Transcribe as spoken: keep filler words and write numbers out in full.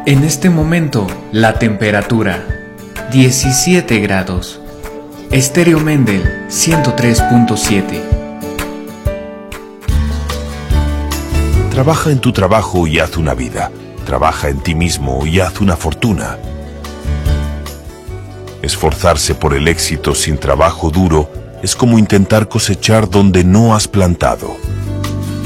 En este momento, la temperatura, diecisiete grados. Estéreo Mendel, ciento tres punto siete. Trabaja en tu trabajo y haz una vida. Trabaja en ti mismo y haz una fortuna. Esforzarse por el éxito sin trabajo duro es como intentar cosechar donde no has plantado.